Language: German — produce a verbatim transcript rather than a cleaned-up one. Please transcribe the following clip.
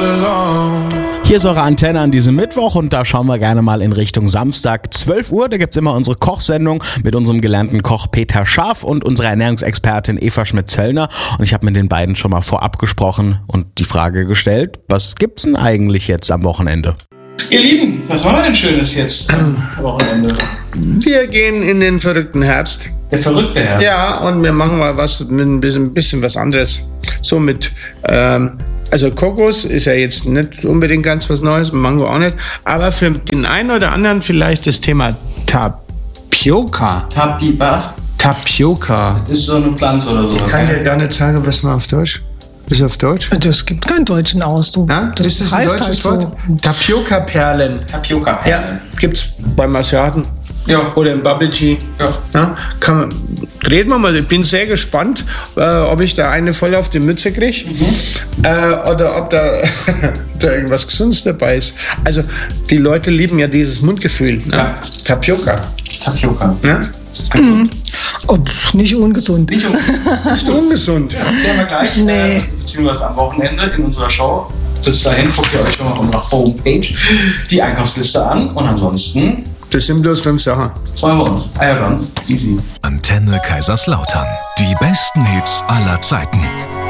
alone. Hier ist eure Antenne an diesem Mittwoch und da schauen wir gerne mal in Richtung Samstag, zwölf Uhr. Da gibt's immer unsere Kochsendung mit unserem gelernten Koch Peter Scharf und unserer Ernährungsexpertin Eva Schmidt-Zöllner. Und ich habe mit den beiden schon mal vorab gesprochen und die Frage gestellt, was gibt's denn eigentlich jetzt am Wochenende? Ihr Lieben, was machen wir denn Schönes jetzt am Wochenende? Wir gehen in den verrückten Herbst. Der verrückte Herbst? Ja, und wir machen mal was mit ein bisschen, ein bisschen was anderes. So mit, ähm, also Kokos ist ja jetzt nicht unbedingt ganz was Neues, Mango auch nicht. Aber für den einen oder anderen vielleicht das Thema Tapioca. Tapi was? Tapioca. Ist so eine Pflanze oder so. Ich kann dir gar nicht sagen, was man auf Deutsch. Ist auf Deutsch? Das gibt keinen deutschen Ausdruck. Ja, das ist das ein heißt deutsches halt Wort? so. Tapioca-Perlen. Tapioca-Perlen. Ja, gibt's beim Asiaten. Ja. Oder im Bubble Tea. Ja. Ja, kann man, reden wir mal. Ich bin sehr gespannt, äh, ob ich da eine voll auf die Mütze kriege. Mhm. Äh, oder ob da, da irgendwas Gesundes dabei ist. Also, die Leute lieben ja dieses Mundgefühl. Ne? Ja. Tapioca. Tapioca. Ne? Mhm. Oh, pff, nicht ungesund. Nicht ungesund. Ist ungesund. Ja, klären wir gleich. Nee. Äh, beziehungsweise am Wochenende in unserer Show. Bis dahin guckt ihr euch schon mal auf unserer Homepage die Einkaufsliste an. Und ansonsten Das sind bloß fünf Sachen. freuen wir uns. Ah ja dann, easy. Antenne Kaiserslautern. Die besten Hits aller Zeiten.